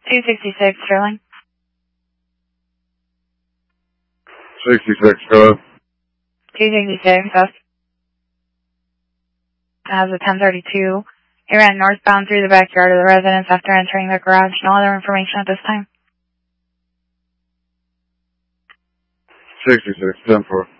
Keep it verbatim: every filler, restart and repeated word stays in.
two sixty-six, Sterling. sixty-six, go ahead. two sixty-six, West. Has a ten thirty-two. He ran northbound through the backyard of the residence after entering the garage. No other information at this time. sixty-six, ten four.